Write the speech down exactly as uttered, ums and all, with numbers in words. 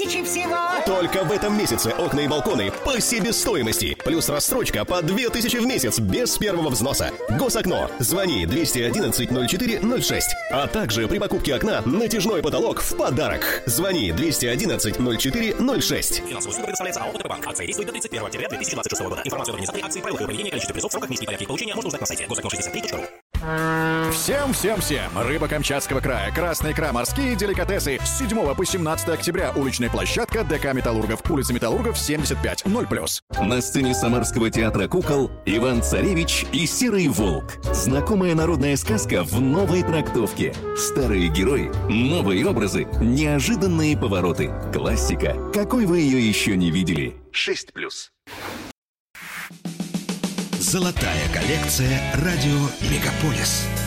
тысячи всего. Только в этом месяце окна и балконы по себестоимости. Плюс рассрочка по две тысячи в месяц без первого взноса. Госокно. Звони двести одиннадцать ноль четыре ноль шесть. А также при покупке окна натяжной потолок в подарок. Звони двести одиннадцать ноль четыре ноль шесть. Финансовая услуга предоставляется АО «ОТП Банк». Акция действует до тридцать первого октября две тысячи двадцать шестого года. Информацию об организаторе акции, правилах и проведении, количестве призов, сроках, месте и порядке их получения можно узнать на сайте госокно шестьдесят три точка ру. Всем-всем-всем! Рыба Камчатского края, красная икра, морские деликатесы. С седьмого по семнадцатое октября уличная площадка ДК «Металлургов». Улица Металлургов, семьдесят пять, ноль плюс. На сцене Самарского театра кукол Иван-Царевич и Серый волк. Знакомая народная сказка в новой трактовке. Старые герои, новые образы, неожиданные повороты. Классика, какой вы ее еще не видели. шесть плюс. Золотая коллекция «Радио Мегаполис».